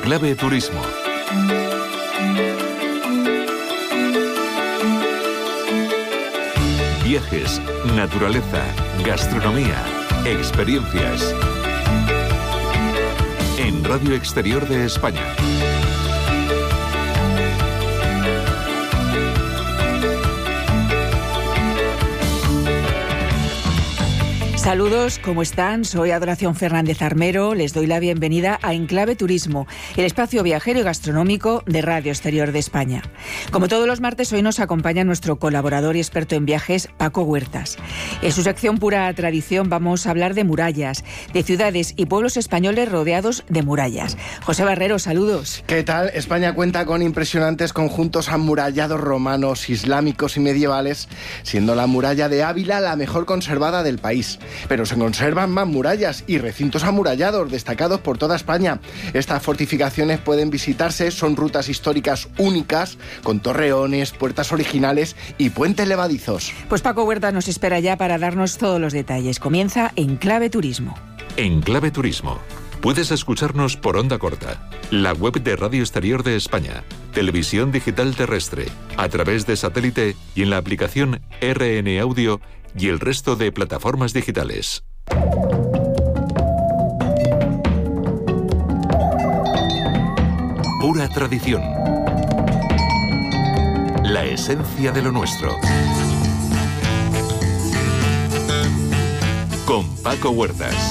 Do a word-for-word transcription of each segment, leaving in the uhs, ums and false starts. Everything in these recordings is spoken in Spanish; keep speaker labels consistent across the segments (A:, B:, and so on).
A: Clave Turismo. Viajes, naturaleza, gastronomía, experiencias. En Radio Exterior de España.
B: Saludos, ¿cómo están? Soy Adoración Fernández Armero. Les doy la bienvenida a Enclave Turismo, el espacio viajero y gastronómico de Radio Exterior de España. Como todos los martes, hoy nos acompaña nuestro colaborador y experto en viajes, Paco Huertas. En su sección Pura Tradición vamos a hablar de murallas, de ciudades y pueblos españoles rodeados de murallas. José Barrero, saludos.
C: ¿Qué tal? España cuenta con impresionantes conjuntos amurallados romanos, islámicos y medievales, siendo la muralla de Ávila la mejor conservada del país. Pero se conservan más murallas y recintos amurallados destacados por toda España. Estas fortificaciones pueden visitarse, son rutas históricas únicas, con torreones, puertas originales y puentes levadizos.
B: Pues Paco Huertas nos espera ya para darnos todos los detalles. Comienza Enclave Turismo.
A: Enclave Turismo. Puedes escucharnos por onda corta, la web de Radio Exterior de España, televisión digital terrestre, a través de satélite y en la aplicación R N Audio y el resto de plataformas digitales. Pura tradición. La esencia de lo nuestro. Con Paco Huertas.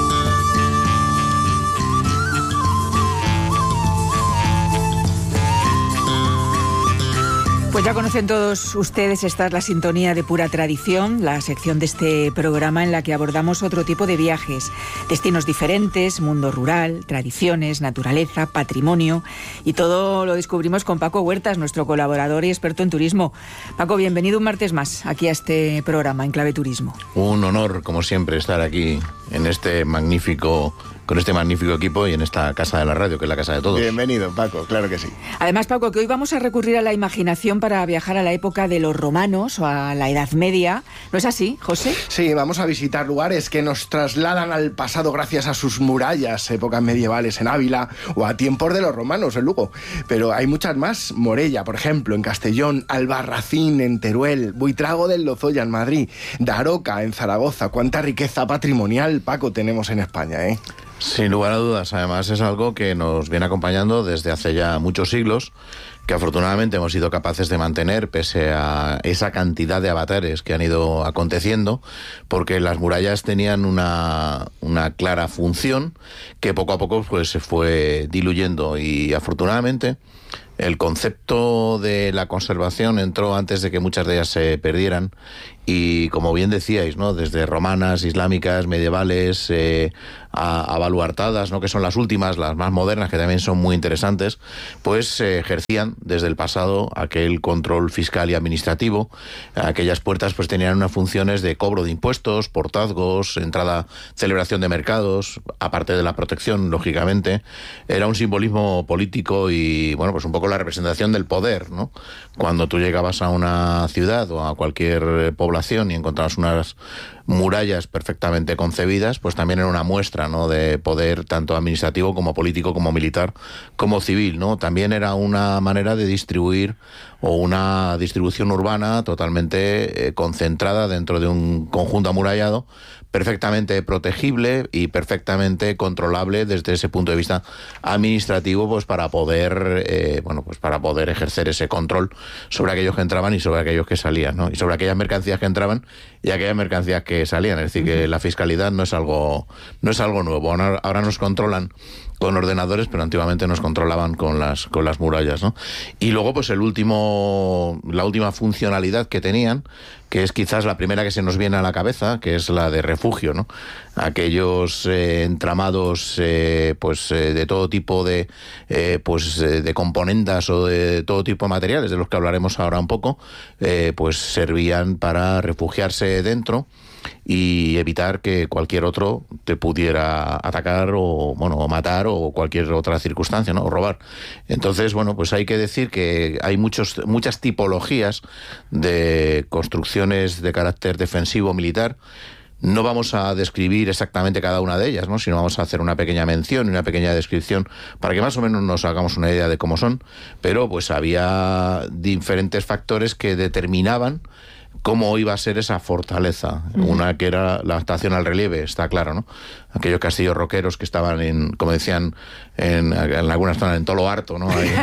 B: Pues ya conocen todos ustedes, esta es la sintonía de Pura Tradición, la sección de este programa en la que abordamos otro tipo de viajes, destinos diferentes, mundo rural, tradiciones, naturaleza, patrimonio, y todo lo descubrimos con Paco Huertas, nuestro colaborador y experto en turismo. Paco, bienvenido un martes más aquí a este programa, Enclave Turismo.
D: Un honor, como siempre, estar aquí en este magnífico... con este magnífico equipo y en esta casa de la radio, que es la casa de todos.
C: Bienvenido, Paco, claro que sí.
B: Además, Paco, que hoy vamos a recurrir a la imaginación para viajar a la época de los romanos o a la Edad Media. ¿No es así, José?
C: Sí, vamos a visitar lugares que nos trasladan al pasado gracias a sus murallas, épocas medievales en Ávila o a tiempos de los romanos en Lugo. Pero hay muchas más. Morella, por ejemplo, en Castellón, Albarracín en Teruel, Buitrago del Lozoya en Madrid, Daroca en Zaragoza. Cuánta riqueza patrimonial, Paco, tenemos en España, ¿eh?
D: Sin lugar a dudas, además es algo que nos viene acompañando desde hace ya muchos siglos, que afortunadamente hemos sido capaces de mantener pese a esa cantidad de avatares que han ido aconteciendo, porque las murallas tenían una, una clara función que poco a poco pues se fue diluyendo y afortunadamente el concepto de la conservación entró antes de que muchas de ellas se perdieran y, como bien decíais, ¿no?, desde romanas, islámicas, medievales, eh, a, a baluartadas, ¿no?, que son las últimas, las más modernas, que también son muy interesantes, pues eh, ejercían desde el pasado aquel control fiscal y administrativo. Aquellas puertas pues tenían unas funciones de cobro de impuestos, portazgos, entrada, celebración de mercados, aparte de la protección, lógicamente. Era un simbolismo político y, bueno, pues un poco la representación del poder, ¿no? Cuando tú llegabas a una ciudad o a cualquier población y encontrabas unas murallas perfectamente concebidas, pues también era una muestra, ¿no?, de poder tanto administrativo como político, como militar, como civil, ¿no? También era una manera de distribuir o una distribución urbana totalmente eh, concentrada dentro de un conjunto amurallado, perfectamente protegible y perfectamente controlable desde ese punto de vista administrativo, pues para poder eh, bueno pues para poder ejercer ese control sobre aquellos que entraban y sobre aquellos que salían, ¿no? Y sobre aquellas mercancías que entraban y aquellas mercancías que salían. Es decir, que la fiscalidad no es algo no es algo nuevo. Ahora, ahora nos controlan con ordenadores, pero antiguamente nos controlaban con las con las murallas, ¿no? Y luego pues el último la última funcionalidad que tenían, que es quizás la primera que se nos viene a la cabeza, que es la de refugio, ¿no? Aquellos eh, entramados eh, pues eh, de todo tipo de eh, pues eh, de componendas o de todo tipo de materiales, de los que hablaremos ahora un poco, eh, pues servían para refugiarse dentro y evitar que cualquier otro te pudiera atacar o bueno o matar o cualquier otra circunstancia, ¿no?, o robar. Entonces, bueno, pues hay que decir que hay muchos muchas tipologías de construcciones de carácter defensivo militar. No vamos a describir exactamente cada una de ellas, ¿no? Sino vamos a hacer una pequeña mención y una pequeña descripción para que más o menos nos hagamos una idea de cómo son, pero pues había diferentes factores que determinaban cómo iba a ser esa fortaleza. Uh-huh. Una que era la adaptación al relieve, está claro, ¿no? Aquellos castillos roqueros que estaban en, como decían, en, en algunas zonas, en Tolo Harto, ¿no? Ahí,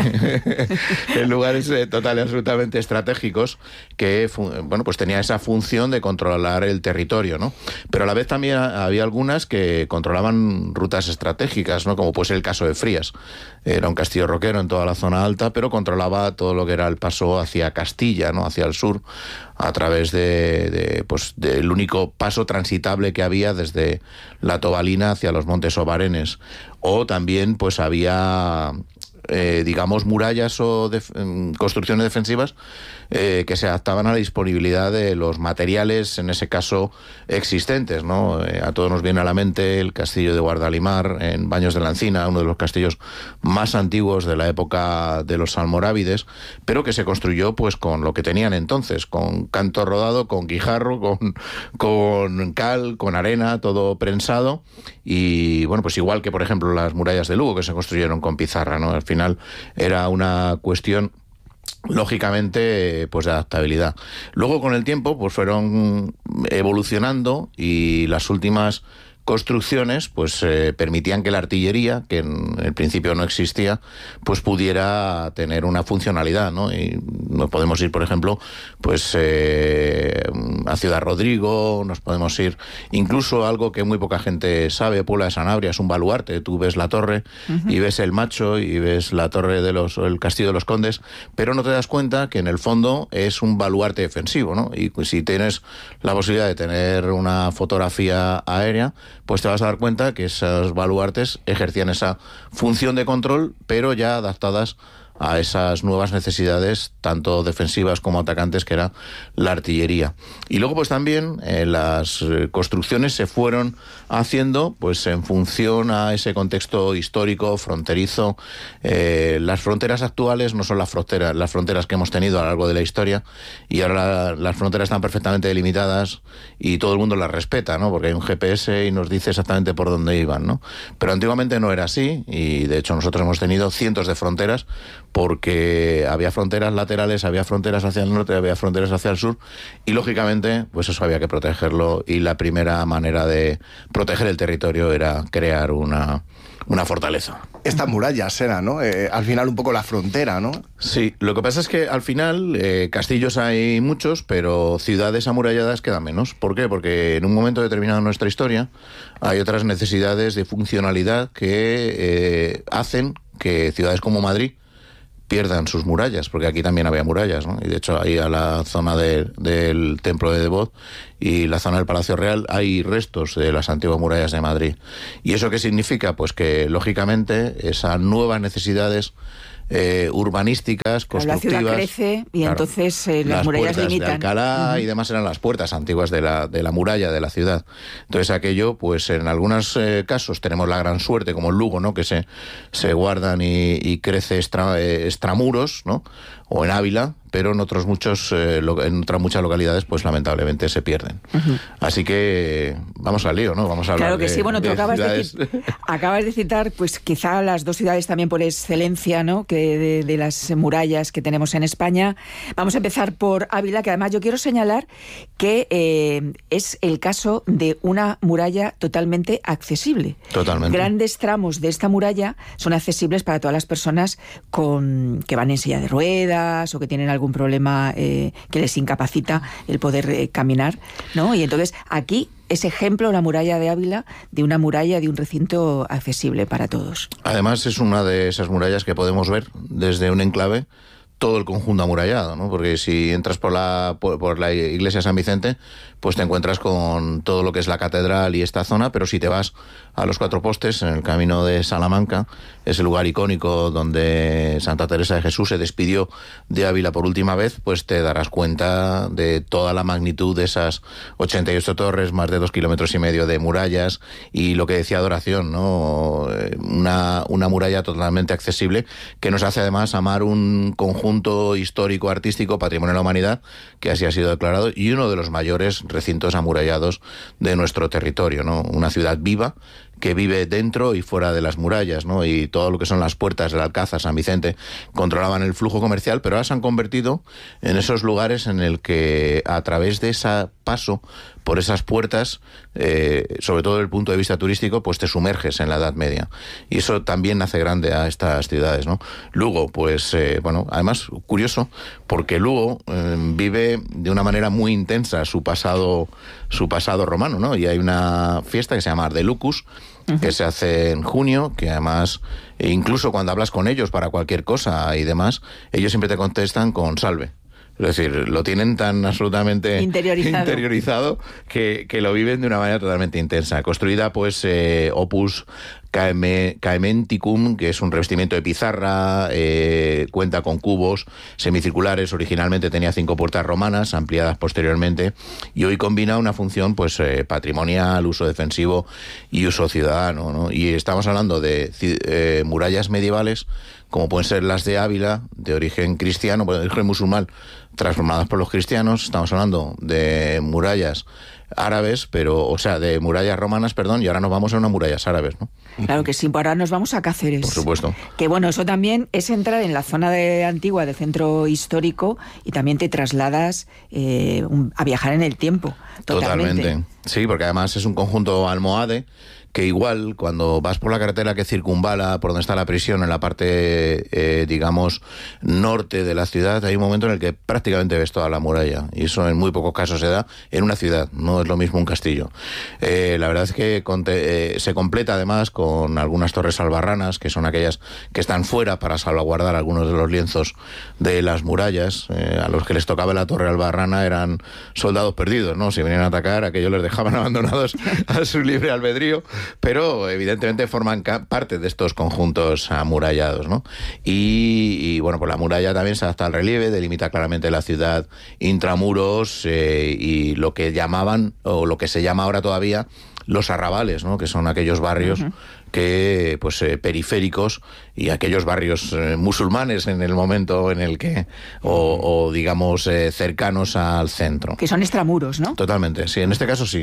D: en lugares eh, total y absolutamente estratégicos que, bueno, pues tenía esa función de controlar el territorio, ¿no? Pero a la vez también había algunas que controlaban rutas estratégicas, ¿no? Como puede ser el caso de Frías. Era un castillo roquero en toda la zona alta, pero controlaba todo lo que era el paso hacia Castilla, ¿no? Hacia el sur, a través de, de pues del único paso transitable que había desde la Tobalina hacia los Montes Obarenes. O también pues había eh, digamos murallas o def- construcciones defensivas eh, que se adaptaban a la disponibilidad de los materiales, en ese caso existentes, ¿no? Eh, a todos nos viene a la mente el castillo de Guardalimar en Baños de la Encina, uno de los castillos más antiguos de la época de los almorávides, pero que se construyó pues con lo que tenían entonces, con canto rodado, con guijarro, con, con cal, con arena, todo prensado. Y bueno, pues igual que por ejemplo las murallas de Lugo, que se construyeron con pizarra, ¿no? Al final era una cuestión lógicamente pues de adaptabilidad. Luego con el tiempo pues fueron evolucionando y las últimas construcciones pues eh, permitían que la artillería, que en el principio no existía, pues pudiera tener una funcionalidad, ¿no? Y nos podemos ir, por ejemplo, pues eh, a Ciudad Rodrigo, nos podemos ir incluso a algo que muy poca gente sabe, Puebla de Sanabria, es un baluarte. Tú ves la torre uh-huh. y ves el Macho y ves la torre de los, el Castillo de los Condes, pero no te das cuenta que en el fondo es un baluarte defensivo, ¿no? Y pues, si tienes la posibilidad de tener una fotografía aérea, pues te vas a dar cuenta que esos baluartes ejercían esa función de control, pero ya adaptadas a esas nuevas necesidades, tanto defensivas como atacantes, que era la artillería. Y luego pues también eh, las construcciones se fueron haciendo pues en función a ese contexto histórico, fronterizo. Eh, las fronteras actuales no son las fronteras, las fronteras que hemos tenido a lo largo de la historia, y ahora la, las fronteras están perfectamente delimitadas y todo el mundo las respeta, ¿no? Porque hay un G P S y nos dice exactamente por dónde iban, ¿no? Pero antiguamente no era así, y de hecho nosotros hemos tenido cientos de fronteras, porque había fronteras laterales, había fronteras hacia el norte, había fronteras hacia el sur, y lógicamente pues eso había que protegerlo, y la primera manera de proteger el territorio era crear una, una fortaleza.
C: Estas murallas era, ¿no? Eh, al final un poco la frontera, ¿no?
D: Sí, lo que pasa es que al final eh, castillos hay muchos, pero ciudades amuralladas quedan menos. ¿Por qué? Porque en un momento determinado de nuestra historia hay otras necesidades de funcionalidad que eh, hacen que ciudades como Madrid pierdan sus murallas, porque aquí también había murallas, ¿no? Y de hecho ahí a la zona de, del Templo de Devot y la zona del Palacio Real hay restos de las antiguas murallas de Madrid. ¿Y eso qué significa? Pues que lógicamente esas nuevas necesidades Eh, urbanísticas, constructivas.
B: La ciudad crece y
D: claro,
B: entonces eh, las, las murallas
D: puertas
B: limitan.
D: De Alcalá uh-huh. y demás eran las puertas antiguas de la, de la muralla de la ciudad. Entonces aquello, pues en algunos eh, casos tenemos la gran suerte, como en Lugo, ¿no? Que se, se guardan y, y crece extra, eh, extramuros, ¿no? O en Ávila, pero en otros muchos, eh, lo, en otras muchas localidades, pues lamentablemente se pierden. Uh-huh. Así que vamos al lío, ¿no? Vamos a hablar.
B: Claro que
D: de,
B: sí. Bueno, tú
D: de
B: acabas
D: ciudades.
B: de, acabas de citar, pues quizá las dos ciudades también por excelencia, ¿no? Que de, de las murallas que tenemos en España. Vamos a empezar por Ávila, que además yo quiero señalar que eh, es el caso de una muralla totalmente accesible.
D: Totalmente.
B: Grandes tramos de esta muralla son accesibles para todas las personas con que van en silla de ruedas o que tienen algún problema eh, que les incapacita el poder eh, caminar, ¿no? Y entonces aquí es ejemplo la muralla de Ávila de una muralla, de un recinto accesible para todos.
D: Además es una de esas murallas que podemos ver desde un enclave todo el conjunto amurallado, ¿no? Porque si entras por la por, por la iglesia de San Vicente, pues te encuentras con todo lo que es la catedral y esta zona, pero si te vas a los Cuatro Postes, en el camino de Salamanca, ese lugar icónico donde Santa Teresa de Jesús se despidió de Ávila por última vez, pues te darás cuenta de toda la magnitud de esas ochenta y ocho torres, más de dos kilómetros y medio de murallas, y lo que decía Adoración, ¿no? Una, una muralla totalmente accesible, que nos hace además amar un conjunto conjunto histórico artístico Patrimonio de la Humanidad, que así ha sido declarado, y uno de los mayores recintos amurallados de nuestro territorio, ¿no? Una ciudad viva que vive dentro y fuera de las murallas, ¿no? Y todo lo que son las puertas del Alcázar, San Vicente, controlaban el flujo comercial, pero ahora se han convertido en esos lugares en el que a través de ese paso por esas puertas, eh, sobre todo desde el punto de vista turístico, pues te sumerges en la Edad Media. Y eso también hace grande a estas ciudades, ¿no? Lugo, pues, eh, bueno, además, curioso, porque Lugo eh, vive de una manera muy intensa su pasado, su pasado romano, ¿no? Y hay una fiesta que se llama Arde Lucus, uh-huh, que se hace en junio, que además, e incluso cuando hablas con ellos para cualquier cosa y demás, ellos siempre te contestan con salve. Es decir, lo tienen tan absolutamente
B: interiorizado,
D: interiorizado que, que lo viven de una manera totalmente intensa. Construida, pues, eh, Opus Caementicum, que es un revestimiento de pizarra, eh, cuenta con cubos semicirculares. Originalmente tenía cinco puertas romanas, ampliadas posteriormente, y hoy combina una función, pues, eh, patrimonial, uso defensivo y uso ciudadano, ¿no? Y estamos hablando de eh, murallas medievales, como pueden ser las de Ávila, de origen cristiano, de origen musulmán, transformadas por los cristianos. Estamos hablando de murallas árabes, pero, o sea, de murallas romanas, perdón, y ahora nos vamos a unas murallas árabes, ¿no?
B: Claro que sí, ahora nos vamos a Cáceres.
D: Por supuesto.
B: Que bueno, eso también es entrar en la zona de antigua del centro histórico y también te trasladas eh, a viajar en el tiempo. Totalmente.
D: Totalmente. Sí, porque además es un conjunto almohade que igual cuando vas por la carretera que circunvala por donde está la prisión, en la parte, eh, digamos, norte de la ciudad, hay un momento en el que prácticamente ves toda la muralla, y eso en muy pocos casos se da en una ciudad, no es lo mismo un castillo. Eh, la verdad es que conte, eh, se completa además con algunas torres albarranas, que son aquellas que están fuera para salvaguardar algunos de los lienzos de las murallas. Eh, a los que les tocaba la torre albarrana eran soldados perdidos, ¿no? Si venían a atacar, aquellos les dejaban abandonados a su libre albedrío, pero evidentemente forman parte de estos conjuntos amurallados, ¿no? Y, y bueno, pues la muralla también se adapta al relieve, delimita claramente la ciudad intramuros, eh, y lo que llamaban, o lo que se llama ahora todavía, los arrabales, ¿no? Que son aquellos barrios uh-huh. que, pues, eh, periféricos, y aquellos barrios eh, musulmanes en el momento en el que, o, o digamos, eh, cercanos al centro.
B: Que son extramuros, ¿no?
D: Totalmente, sí, en este caso sí.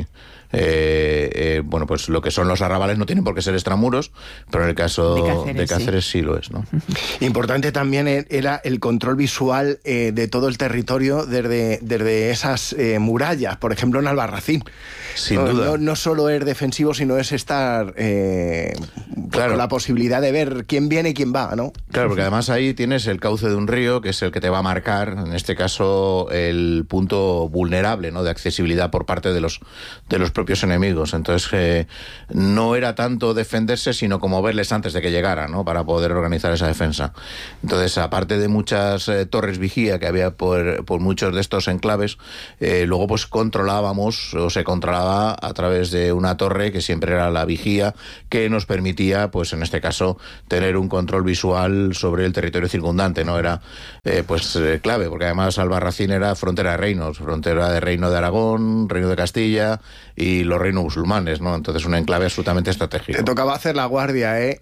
D: Eh, eh, bueno, pues lo que son los arrabales no tienen por qué ser extramuros, pero en el caso de Cáceres, de Cáceres sí. sí lo es, ¿no?
C: Importante también era el control visual eh, de todo el territorio desde, desde esas eh, murallas, por ejemplo en Albarracín.
D: Sin
C: no,
D: duda.
C: No, no solo es defensivo, sino es estar eh, claro. con la posibilidad de ver quién viene y quién va, ¿no?
D: Claro, porque además ahí tienes el cauce de un río, que es el que te va a marcar, en este caso, el punto vulnerable, ¿no? De accesibilidad por parte de los, de los propios enemigos. Entonces, eh, no era tanto defenderse, sino como verles antes de que llegara, ¿no? Para poder organizar esa defensa. Entonces, aparte de muchas eh, torres vigía que había por, por muchos de estos enclaves, eh, luego pues controlábamos, o se controlaba a través de una torre que siempre era la vigía, que nos permitía, pues en este caso, tener un control visual sobre el territorio circundante, ¿no? Era eh, pues eh, clave, porque además Albarracín era frontera de reinos, frontera de Reino de Aragón, Reino de Castilla y los reinos musulmanes, ¿no? Entonces un enclave absolutamente estratégico.
C: Te tocaba hacer la guardia, ¿eh?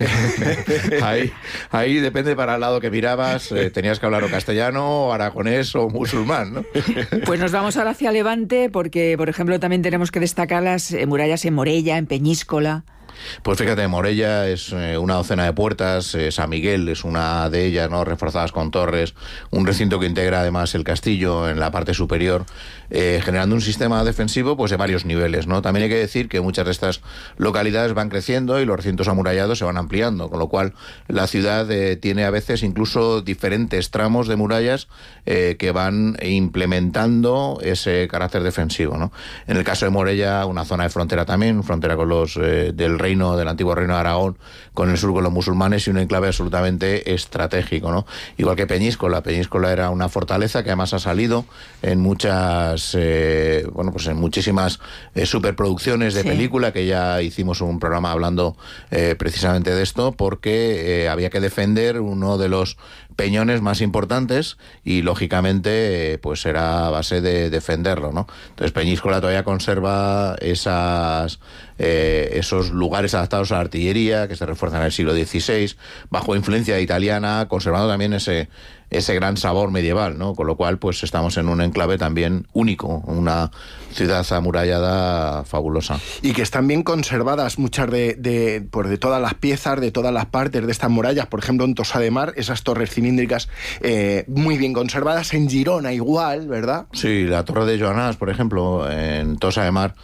D: ahí, ahí depende para el lado que mirabas, eh, tenías que hablar o castellano, o aragonés o musulmán, ¿no?
B: Pues nos vamos ahora hacia Levante, porque, por ejemplo, también tenemos que destacar las eh, murallas en Morella, en Peñíscola.
D: Pues fíjate, Morella es eh, una docena de puertas, eh, San Miguel es una de ellas, ¿no? Reforzadas con torres, un recinto que integra además el castillo en la parte superior, eh, generando un sistema defensivo pues de varios niveles, ¿no? También hay que decir que muchas de estas localidades van creciendo y los recintos amurallados se van ampliando, con lo cual la ciudad eh, tiene a veces incluso diferentes tramos de murallas eh, que van implementando ese carácter defensivo, ¿no? En el caso de Morella, una zona de frontera también, frontera con los eh, del reino, del antiguo reino de Aragón, con el sur con los musulmanes, y un enclave absolutamente estratégico, ¿no? Igual que Peñíscola. Peñíscola era una fortaleza que además ha salido en muchas, eh, bueno, pues en muchísimas eh, superproducciones de sí. película, que ya hicimos un programa hablando eh, precisamente de esto, porque eh, había que defender uno de los peñones más importantes y lógicamente eh, pues era a base de defenderlo, ¿no? Entonces Peñíscola todavía conserva esas eh, esos lugares lugares adaptados a la artillería, que se refuerzan en el siglo dieciséis, bajo influencia italiana, conservando también ese, ese gran sabor medieval, ¿no? Con lo cual, pues estamos en un enclave también único, una ciudad amurallada fabulosa.
C: Y que están bien conservadas muchas de, de, pues de todas las piezas, de todas las partes de estas murallas. Por ejemplo, en Tossa de Mar, esas torres cilíndricas eh, muy bien conservadas. En Girona igual, ¿verdad?
D: Sí, la Torre de Joanás, por ejemplo, en Tossa de Mar,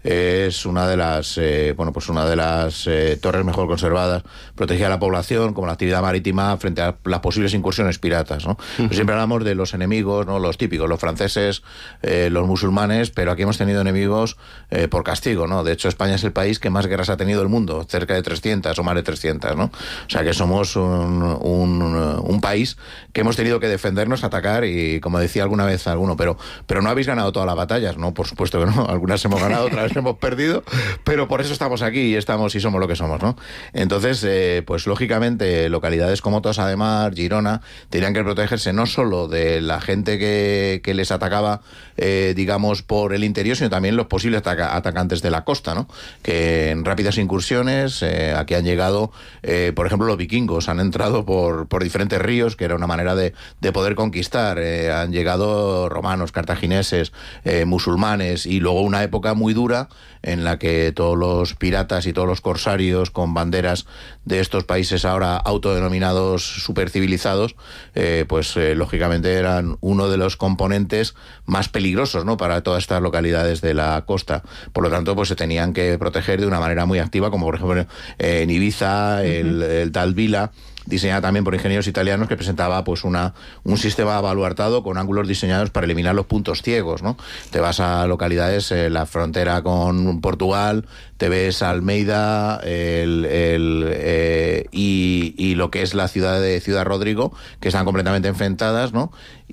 D: es una de las eh, bueno pues una de las eh, torres mejor conservadas, protegía a la población como la actividad marítima frente a las posibles incursiones piratas, ¿no? Uh-huh. Pues siempre hablamos de los enemigos, ¿no? Los típicos, los franceses, eh, los musulmanes, pero aquí hemos tenido enemigos eh, por castigo, ¿no? De hecho, España es el país que más guerras ha tenido del mundo, cerca de trescientas o más de trescientas, ¿no? O sea que somos un, un, un país que hemos tenido que defendernos, atacar y, como decía alguna vez alguno, pero, pero no habéis ganado todas las batallas, ¿no? Por supuesto que no, algunas hemos ganado, otras hemos perdido, pero por eso estamos aquí y estamos y somos lo que somos, ¿no? Entonces, eh, pues lógicamente, localidades como Tossa de Mar, Girona, tenían que protegerse no solo de la gente que, que les atacaba, eh, digamos, por el interior, sino también los posibles ataca- atacantes de la costa, ¿no? Que en rápidas incursiones, eh, aquí han llegado, eh, por ejemplo, los vikingos, han entrado por, por diferentes ríos, que era una manera de, de poder conquistar, eh, han llegado romanos, cartagineses, eh, musulmanes, y luego una época muy dura en la que todos los piratas y todos los corsarios con banderas de estos países ahora autodenominados supercivilizados, eh, pues eh, lógicamente eran uno de los componentes más peligrosos, ¿no? Para todas estas localidades de la costa. Por lo tanto, pues se tenían que proteger de una manera muy activa, como por ejemplo eh, en Ibiza, uh-huh. el, el Tal Vila, diseñada también por ingenieros italianos, que presentaba pues una un sistema baluartado con ángulos diseñados para eliminar los puntos ciegos, ¿no? Te vas a localidades, eh, la frontera con Portugal, te ves Almeida el, el, eh, y, y lo que es la ciudad de Ciudad Rodrigo, que están completamente enfrentadas, ¿no?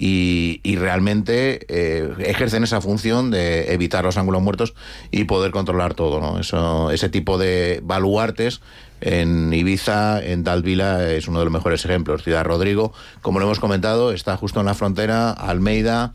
D: Y, y realmente eh, ejercen esa función de evitar los ángulos muertos y poder controlar todo, ¿no? Eso, ese tipo de baluartes en Ibiza, en Tal Vila, es uno de los mejores ejemplos. Ciudad Rodrigo, como lo hemos comentado, está justo en la frontera, Almeida,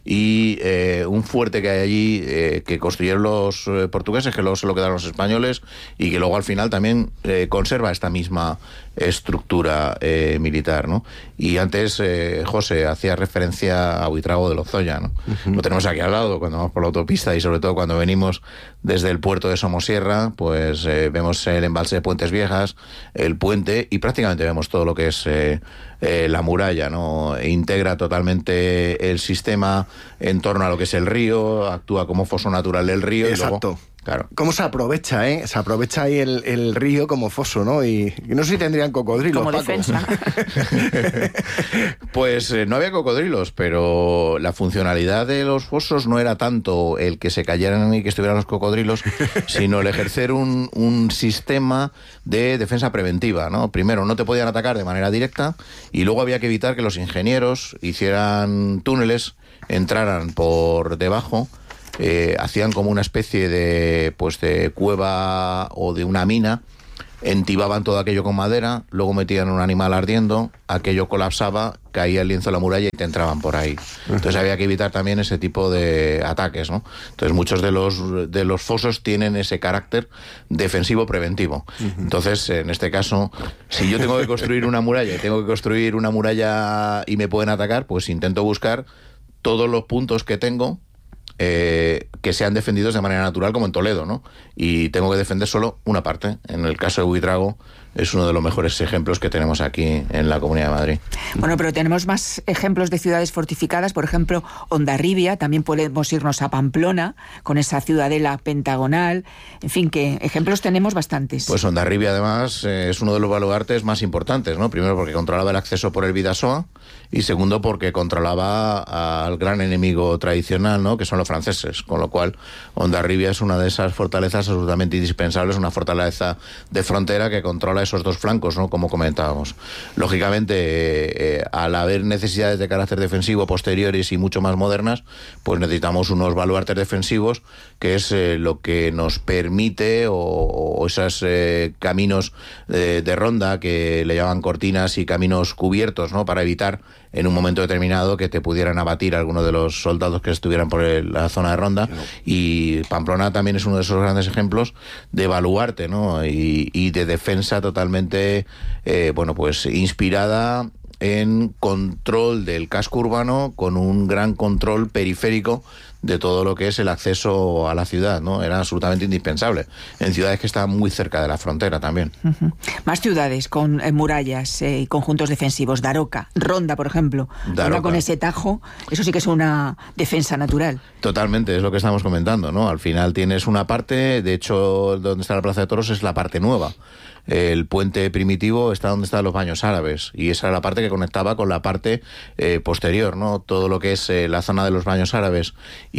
D: y eh, un fuerte que hay allí eh, que construyeron los eh, portugueses, que luego se lo quedaron los españoles, y que luego al final también eh, conserva esta misma estructura eh, militar, ¿no? Y antes eh, José hacía referencia a Buitrago de Lozoya, ¿no? Uh-huh. Lo tenemos aquí al lado cuando vamos por la autopista, y sobre todo cuando venimos desde el puerto de Somosierra, pues eh, vemos el embalse de Puentes Viejas, el puente, y prácticamente vemos todo lo que es eh, eh, la muralla, ¿no? Integra totalmente el sistema en torno a lo que es el río, actúa como foso natural del río.
C: Exacto.
D: Y luego, claro.
C: ¿Cómo se aprovecha, eh? Se aprovecha ahí el, el río como foso, ¿no? Y, y no sé si tendrían cocodrilos,
B: como
C: Paco.
B: defensa.
D: Pues eh, no había cocodrilos, pero la funcionalidad de los fosos no era tanto el que se cayeran y que estuvieran los cocodrilos, sino el ejercer un, un sistema de defensa preventiva, ¿no? Primero, no te podían atacar de manera directa, y luego había que evitar que los ingenieros hicieran túneles, entraran por debajo. Eh, hacían como una especie de pues de cueva o de una mina, entibaban todo aquello con madera, luego metían un animal ardiendo, aquello colapsaba, caía el lienzo de la muralla y te entraban por ahí. Entonces había que evitar también ese tipo de ataques, ¿no? Entonces muchos de los de los fosos tienen ese carácter defensivo preventivo. Entonces, en este caso, si yo tengo que construir una muralla y tengo que construir una muralla y me pueden atacar, pues intento buscar todos los puntos que tengo Eh, que sean defendidos de manera natural, como en Toledo, ¿no? Y tengo que defender solo una parte. En el caso de Buitrago es uno de los mejores ejemplos que tenemos aquí en la Comunidad de Madrid.
B: Bueno, pero tenemos más ejemplos de ciudades fortificadas, por ejemplo, Hondarribia, también podemos irnos a Pamplona, con esa ciudadela pentagonal, en fin, que ejemplos tenemos bastantes.
D: Pues Hondarribia, además, eh, es uno de los baluartes más importantes, ¿no? Primero porque controlaba el acceso por el Bidasoa, y segundo porque controlaba al gran enemigo tradicional, ¿no? Que son los franceses, con lo cual Hondarribia es una de esas fortalezas absolutamente indispensables, una fortaleza de frontera que controla esos dos flancos, ¿no? Como comentábamos. Lógicamente, eh, eh, al haber necesidades de carácter defensivo posteriores y mucho más modernas, pues necesitamos unos baluartes defensivos, que es eh, lo que nos permite, o, o esos eh, caminos de, de ronda que le llaman cortinas y caminos cubiertos, ¿no? Para evitar en un momento determinado que te pudieran abatir algunos de los soldados que estuvieran por el, la zona de ronda. Claro. Y Pamplona también es uno de esos grandes ejemplos de baluarte, ¿no? Y, y de defensa totalmente, eh, bueno, pues inspirada en control del casco urbano, con un gran control periférico de todo lo que es el acceso a la ciudad, ¿no? Era absolutamente indispensable en ciudades que estaban muy cerca de la frontera también.
B: Uh-huh. Más ciudades con eh, murallas eh, y conjuntos defensivos. Daroca, Ronda, por ejemplo. Daroca. Ahora con ese Tajo, eso sí que es una defensa natural.
D: Totalmente, es lo que estamos comentando, ¿no? Al final tienes una parte, de hecho, donde está la Plaza de Toros es la parte nueva. El puente primitivo está donde están los baños árabes, y esa era la parte que conectaba con la parte eh, posterior, ¿no? Todo lo que es eh, la zona de los baños árabes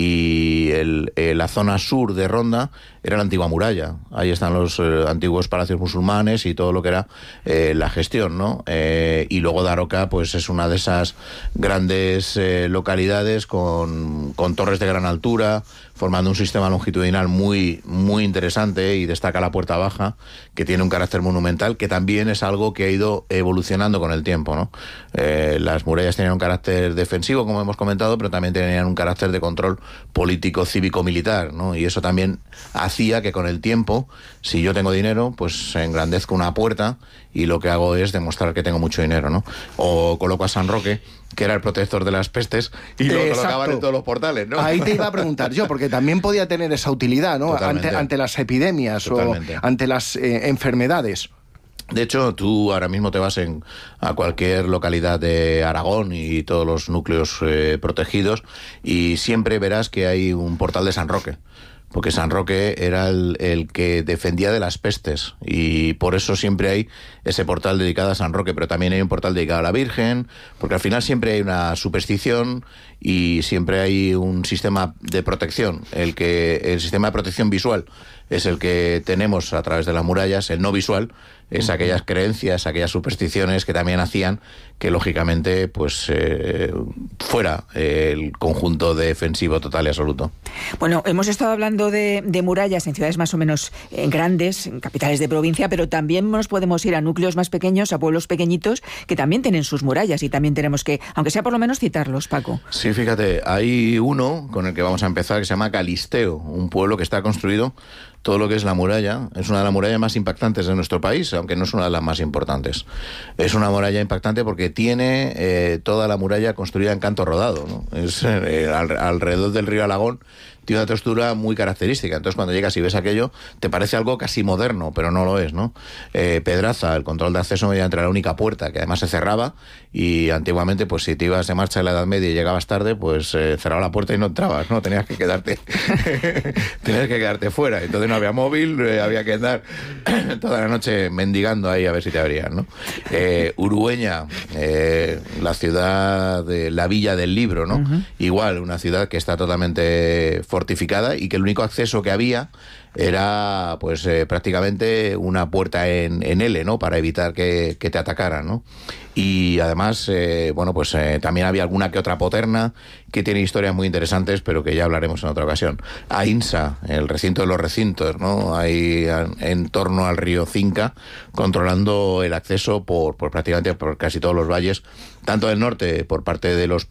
D: y el, eh, la zona sur de Ronda era la antigua muralla. Ahí están los eh, antiguos palacios musulmanes y todo lo que era eh, la gestión, ¿no? Eh, y luego Daroca, pues es una de esas grandes eh, localidades con, con torres de gran altura, formando un sistema longitudinal muy, muy interesante, y destaca la Puerta Baja, que tiene un carácter monumental, que también es algo que ha ido evolucionando con el tiempo, ¿no? Eh, las murallas tenían un carácter defensivo, como hemos comentado, pero también tenían un carácter de control político, cívico, militar, ¿no? Y eso también hacía que con el tiempo, si yo tengo dinero, pues engrandezco una puerta y lo que hago es demostrar que tengo mucho dinero, ¿no? O coloco a San Roque, que era el protector de las pestes, y lo
C: Exacto.
D: colocaban en todos los portales, ¿no?
C: Ahí te iba a preguntar yo, porque también podía tener esa utilidad, ¿no? Ante, ante las epidemias. Totalmente. O ante las eh, enfermedades.
D: De hecho, tú ahora mismo te vas en, a cualquier localidad de Aragón y todos los núcleos eh, protegidos, y siempre verás que hay un portal de San Roque. Porque San Roque era el, el que defendía de las pestes, y por eso siempre hay ese portal dedicado a San Roque, pero también hay un portal dedicado a la Virgen, porque al final siempre hay una superstición y siempre hay un sistema de protección. El que el sistema de protección visual es el que tenemos a través de las murallas, el no visual es aquellas creencias, aquellas supersticiones que también hacían que lógicamente pues eh, fuera eh, el conjunto defensivo total y absoluto.
B: Bueno, hemos estado hablando de, de murallas en ciudades más o menos eh, grandes, en capitales de provincia, pero también nos podemos ir a núcleos más pequeños, a pueblos pequeñitos que también tienen sus murallas, y también tenemos que, aunque sea por lo menos, citarlos, Paco.
D: Sí, fíjate, hay uno con el que vamos a empezar que se llama Calisteo, un pueblo que está construido todo lo que es la muralla. Es una de las murallas más impactantes de nuestro país, aunque no es una de las más importantes. Es una muralla impactante porque tiene eh, toda la muralla construida en canto rodado, ¿no? Es eh, al, alrededor del río Alagón. Tiene una textura muy característica. Entonces, cuando llegas y ves aquello, te parece algo casi moderno, pero no lo es, ¿no? Eh, Pedraza, el control de acceso mediante la única puerta, que además se cerraba, y antiguamente, pues si te ibas de marcha en la Edad Media y llegabas tarde, pues eh, cerraba la puerta y no entrabas, ¿no? Tenías que quedarte tenías que quedarte fuera. Entonces no había móvil, eh, había que andar toda la noche mendigando ahí a ver si te abrían, ¿no? Eh, Urueña, eh, la ciudad de la Villa del Libro, ¿no? Uh-huh. Igual, una ciudad que está totalmente fortificada y que el único acceso que había era pues eh, prácticamente una puerta en, en L, ¿no? Para evitar que, que te atacaran, ¿no? Y además, eh, bueno, pues eh, también había alguna que otra poterna que tiene historias muy interesantes, pero que ya hablaremos en otra ocasión. Ainsa, el recinto de los recintos, ¿no? Ahí en, en torno al río Cinca, controlando el acceso por, por prácticamente por casi todos los valles, tanto del norte por parte de los